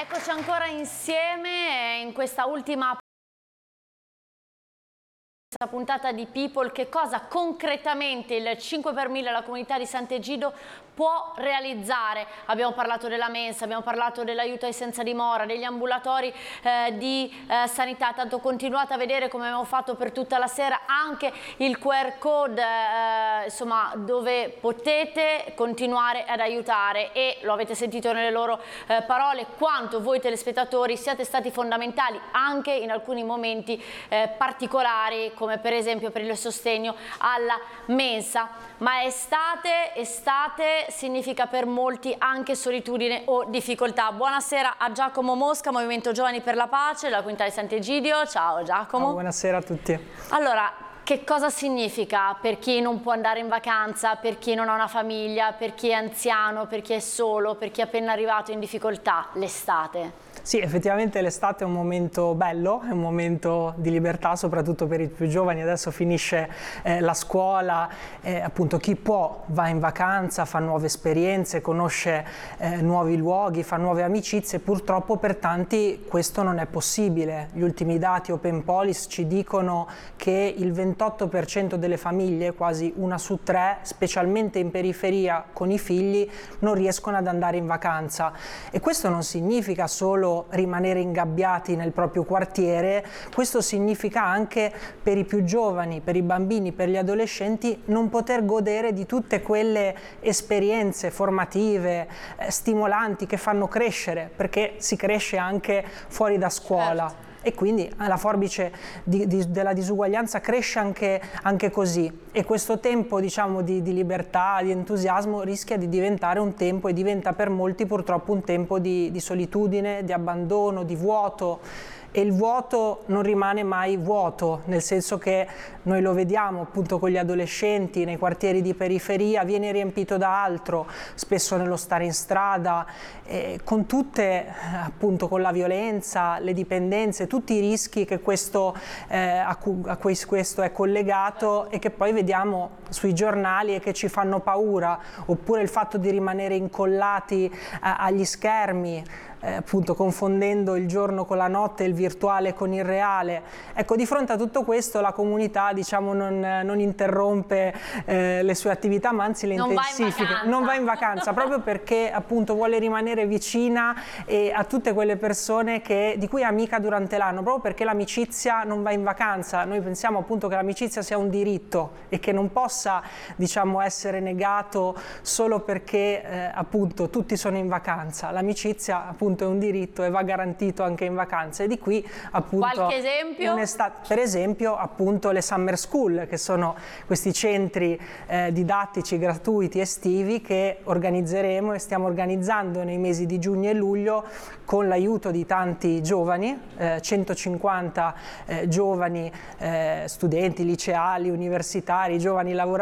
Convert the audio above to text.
Eccoci ancora insieme in questa ultima puntata di People. Che cosa concretamente il 5 per 1000 la comunità di Sant'Egidio può realizzare? Abbiamo parlato della mensa, abbiamo parlato dell'aiuto ai senza dimora, degli ambulatori di sanità, tanto continuate a vedere, come abbiamo fatto per tutta la sera, anche il QR code insomma, dove potete continuare ad aiutare, e lo avete sentito nelle loro parole quanto voi telespettatori siate stati fondamentali anche in alcuni momenti particolari, come per esempio per il sostegno alla mensa. Ma estate significa per molti anche solitudine o difficoltà. Buonasera a Giacomo Mosca, Movimento Giovani per la Pace, della comunità di Sant'Egidio. Ciao Giacomo. Ciao, buonasera a tutti. Allora, che cosa significa per chi non può andare in vacanza, per chi non ha una famiglia, per chi è anziano, per chi è solo, per chi è appena arrivato in difficoltà, l'estate? Sì, effettivamente l'estate è un momento bello, è un momento di libertà, soprattutto per i più giovani. Adesso finisce la scuola, appunto chi può va in vacanza, fa nuove esperienze, conosce nuovi luoghi, fa nuove amicizie. Purtroppo per tanti questo non è possibile. Gli ultimi dati Open Policy ci dicono che il 28% delle famiglie, quasi una su tre, specialmente in periferia con i figli, non riescono ad andare in vacanza. E questo non significa solo rimanere ingabbiati nel proprio quartiere, questo significa anche per i più giovani, per i bambini, per gli adolescenti, non poter godere di tutte quelle esperienze formative, stimolanti, che fanno crescere, perché si cresce anche fuori da scuola. Certo. E quindi la forbice della disuguaglianza cresce anche così, e questo tempo, diciamo, di libertà, di entusiasmo rischia di diventare un tempo, e diventa per molti purtroppo un tempo di solitudine, di abbandono, di vuoto. E il vuoto non rimane mai vuoto, nel senso che noi lo vediamo appunto con gli adolescenti nei quartieri di periferia, viene riempito da altro, spesso nello stare in strada, con tutte appunto, con la violenza, le dipendenze, tutti i rischi che a cui questo è collegato, e che poi vediamo sui giornali e che ci fanno paura, oppure il fatto di rimanere incollati agli schermi, appunto confondendo il giorno con la notte, il virtuale con il reale. Ecco, di fronte a tutto questo la comunità, diciamo, non interrompe le sue attività, ma anzi le intensifica. Non va in vacanza proprio perché appunto vuole rimanere vicina a tutte quelle persone di cui è amica durante l'anno, proprio perché l'amicizia non va in vacanza. Noi pensiamo appunto che l'amicizia sia un diritto e che non possa, diciamo, essere negato solo perché appunto tutti sono in vacanza. L'amicizia appunto è un diritto e va garantito anche in vacanza, e di qui appunto qualche esempio? Per esempio appunto le summer school, che sono questi centri didattici gratuiti estivi che organizzeremo e stiamo organizzando nei mesi di giugno e luglio con l'aiuto di tanti giovani, 150 giovani studenti liceali, universitari, giovani lavoratori,